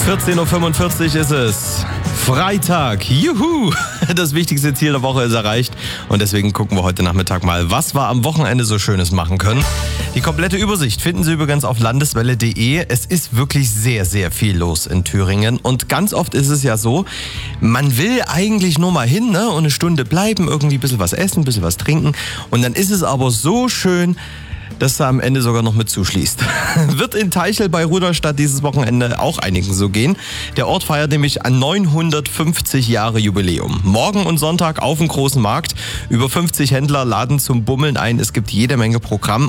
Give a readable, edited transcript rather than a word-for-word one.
14.45 Uhr ist es. Freitag. Juhu! Das wichtigste Ziel der Woche ist erreicht. Und deswegen gucken wir heute Nachmittag mal, was wir am Wochenende so Schönes machen können. Die komplette Übersicht finden Sie übrigens auf landeswelle.de. Es ist wirklich sehr, sehr viel los in Thüringen. Und ganz oft ist es ja so, man will eigentlich nur mal hin, ne? Und eine Stunde bleiben, irgendwie ein bisschen was essen, ein bisschen was trinken. Und dann ist es aber so schön, dass er am Ende sogar noch mit zuschließt. Wird in Teichel bei Rudolstadt dieses Wochenende auch einigen so gehen. Der Ort feiert nämlich ein 950 Jahre Jubiläum. Morgen und Sonntag auf dem großen Markt. Über 50 Händler laden zum Bummeln ein. Es gibt jede Menge Programm.